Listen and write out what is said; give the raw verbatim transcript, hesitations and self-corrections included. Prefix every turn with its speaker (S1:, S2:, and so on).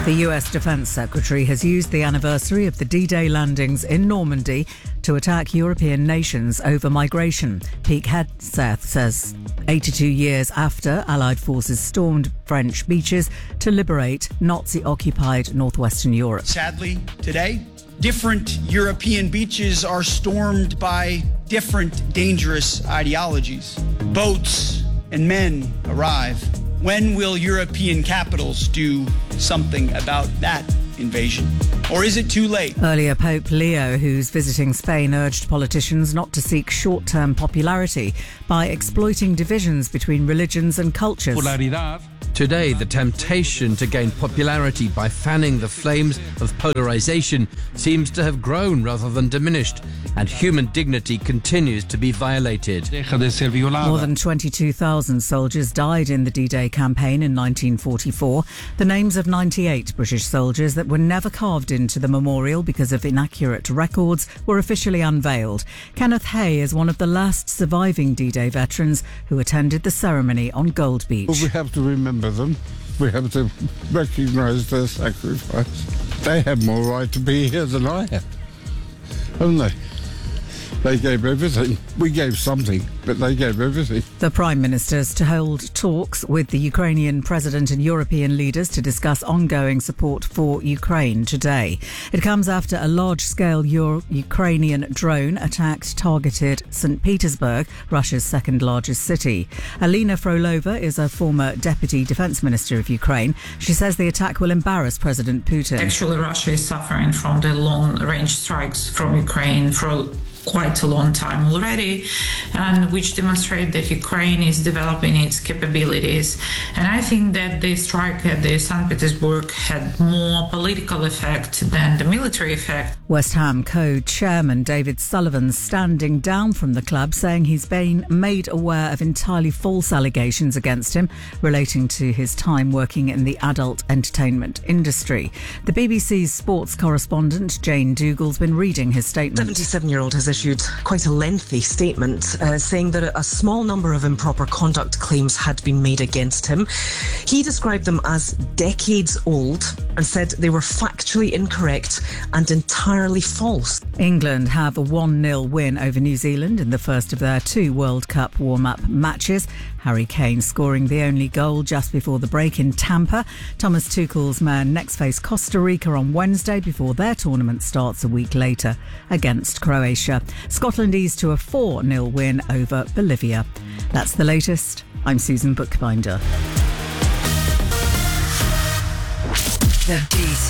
S1: The U S Defence Secretary has used the anniversary of the D-Day landings in Normandy to attack European nations over migration. Pete Hegseth says eighty-two years after Allied forces stormed French beaches to liberate Nazi-occupied northwestern Europe.
S2: Sadly, today, different European beaches are stormed by different dangerous ideologies. Boats and men arrive. When will European capitals do something about that invasion? Or is it too late?
S1: Earlier, Pope Leo, who's visiting Spain, urged politicians not to seek short-term popularity by exploiting divisions between religions and cultures.
S3: Today, the temptation to gain popularity by fanning the flames of polarization seems to have grown rather than diminished, and human dignity continues to be violated.
S1: More than twenty-two thousand soldiers died in the D-Day campaign in nineteen forty-four. The names of ninety-eight British soldiers that were never carved into the memorial because of inaccurate records were officially unveiled. Kenneth Hay is one of the last surviving D-Day veterans who attended the ceremony on Gold Beach.
S4: Well, we have to remember them. We have to recognise their sacrifice. They had more right to be here than I have, haven't they? They gave everything. We gave something, but they gave everything.
S1: The Prime Minister's to hold talks with the Ukrainian President and European leaders to discuss ongoing support for Ukraine today. It comes after a large-scale Euro- Ukrainian drone attack targeted Saint Petersburg, Russia's second-largest city. Alina Frolova is a former Deputy Defence Minister of Ukraine. She says the attack will embarrass President Putin.
S5: Actually, Russia is suffering from the long-range strikes from Ukraine for quite a long time already, and which demonstrate that Ukraine is developing its capabilities. And I think that the strike at the Saint Petersburg had more political effect than the military effect.
S1: West Ham co-chairman David Sullivan standing down from the club, saying he's been made aware of entirely false allegations against him relating to his time working in the adult entertainment industry. The B B C's sports correspondent Jane Dougal's been reading his statement.
S6: seventy-seven-year-old has issued quite a lengthy statement uh, saying that a small number of improper conduct claims had been made against him. He described them as decades old and said they were factually incorrect and entirely false.
S1: England have a one nil win over New Zealand in the first of their two World Cup warm-up matches. Harry Kane scoring the only goal just before the break in Tampa. Thomas Tuchel's men next face Costa Rica on Wednesday before their tournament starts a week later against Croatia. Scotland eased to a four nil win over Bolivia. That's the latest. I'm Susan Bookbinder.
S7: The Beat.